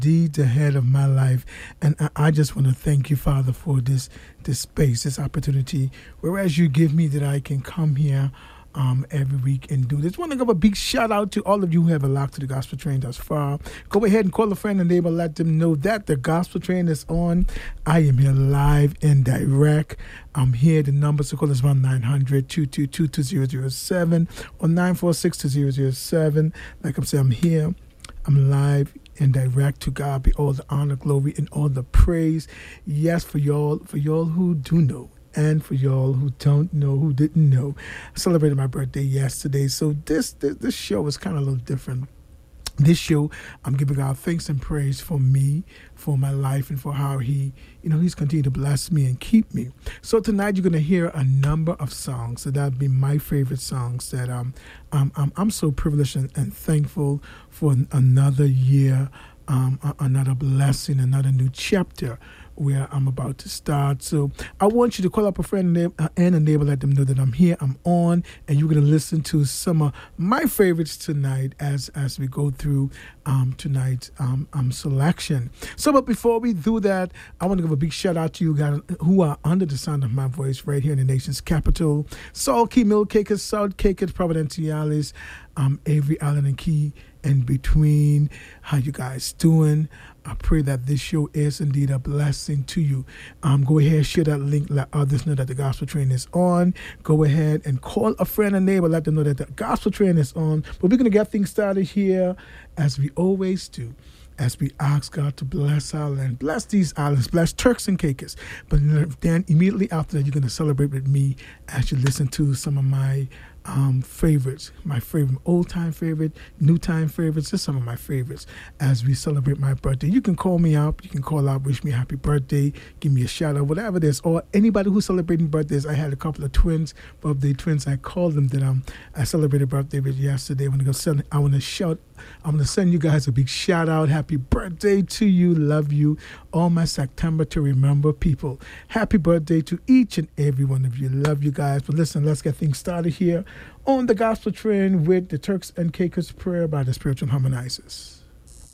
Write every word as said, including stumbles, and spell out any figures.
deeds ahead of my life. And I, I just want to thank you, Father, for this this space, this opportunity, whereas you give me that I can come here um, every week and do this. I want to give a big shout out to all of you who have locked to the Gospel Train thus far. Go ahead and call a friend and neighbor, let them know that the Gospel Train is on. I am here live and direct. I'm here. The number to call is one nine hundred, two two two, two zero zero seven or nine four six, two zero zero seven. Like I'm saying, I'm here. I'm live and direct. To God be all the honor, glory, and all the praise. Yes, for y'all, for y'all who do know, and for y'all who don't know, who didn't know, I celebrated my birthday yesterday. So this this, this show is kind of a little different. This show, I'm giving God thanks and praise for me, for my life, and for how He, you know, He's continued to bless me and keep me. So tonight you're going to hear a number of songs. So that'll be my favorite songs that um, um, um I'm so privileged and, and thankful for another year, um, another blessing, another new chapter where I'm about to start. So I want you to call up a friend and a neighbor, let them know that I'm here, I'm on, and you're going to listen to some of my favorites tonight as as we go through um, tonight's um, um, selection. So, but before we do that, I want to give a big shout out to you guys who are under the sound of my voice right here in the nation's capital. Salt Key, Mill Cakers, South Cakers, Providenciales, um, Avery Island and Key in between. How you guys doing? I pray that this show is indeed a blessing to you. Um, go ahead, share that link, let others know that the Gospel Train is on. Go ahead and call a friend and neighbor, let them know that the Gospel Train is on. But we're going to get things started here, as we always do, as we ask God to bless our land, bless these islands, bless Turks and Caicos. But then immediately after that, you're going to celebrate with me as you listen to some of my Um, favorites, my favorite, old time favorite, new time favorites, just some of my favorites as we celebrate my birthday. You can call me up, you can call out, wish me a happy birthday, give me a shout out, whatever it is, or anybody who's celebrating birthdays. I had a couple of twins, birthday twins. I called them that um, I celebrated birthday with yesterday. I want to go send, I want to shout, I'm going to send you guys a big shout out. Happy birthday to you, love you, all my September to remember people. Happy birthday to each and every one of you, love you guys. But listen, let's get things started here on the Gospel Train with the Turks and Caicos Prayer by the Spiritual Harmonizers.